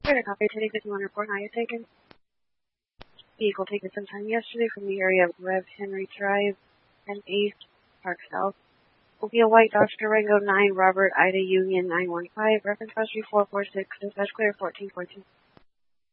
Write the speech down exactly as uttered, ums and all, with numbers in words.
Clear to copy. Today, fifty-one report. How you taken? Vehicle taken sometime yesterday from the area of Rev Henry Drive and East Park South. Will be a white Dodge Durango nine Robert Ida Union nine one five. Reference country four four six. Dispatch clear fourteen fourteen.